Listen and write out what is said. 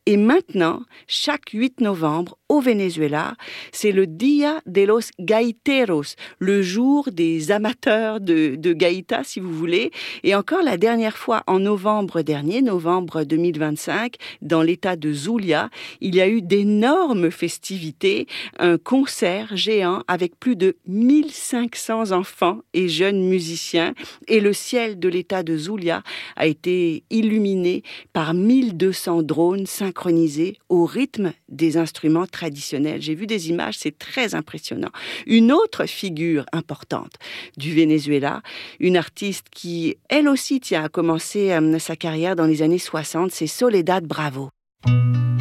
Et maintenant, chaque 8 novembre, au Venezuela, c'est le Dia de los Gaiteros, le jour des amateurs de gaïta, si vous voulez. Et encore la dernière fois, en novembre dernier, novembre 2025, dans l'état de Zulia, il y a eu d'énormes festivités, un concert géant avec plus de 1500 enfants et jeunes musiciens. Et le ciel de l'état de Zulia a été illuminé par 1200 drones synchronisés au rythme des instruments traditionnels. J'ai vu des images, c'est très impressionnant. Une autre figure importante du Venezuela, une artiste qui, elle aussi, a commencé sa carrière dans les années 60, c'est Soledad Bravo.